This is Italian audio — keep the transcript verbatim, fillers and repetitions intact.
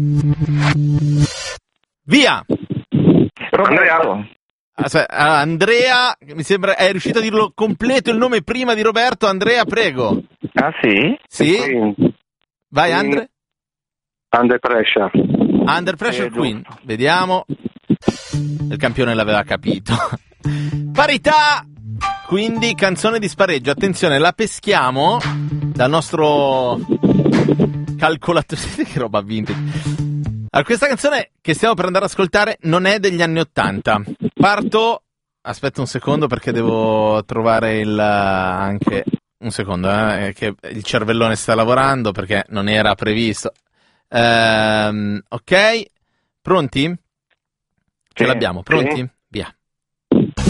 Via! Andrea. Aspetta, Andrea, mi sembra, è riuscito a dirlo completo il nome prima di Roberto. Andrea, prego. Ah sì? Sì? Queen. Vai, Queen. Andre. Under Pressure. Under Pressure, Eh, Queen. Vediamo. Il campione l'aveva capito. Parità! Quindi canzone di spareggio. Attenzione, la peschiamo dal nostro calcolatore. Che roba vintage. Allora, questa canzone che stiamo per andare ad ascoltare non è degli anni Ottanta. Parto. Aspetta un secondo perché devo trovare il anche un secondo, eh, che il cervellone sta lavorando perché non era previsto. Ehm, ok, pronti? Ce Sì, l'abbiamo, pronti? sì.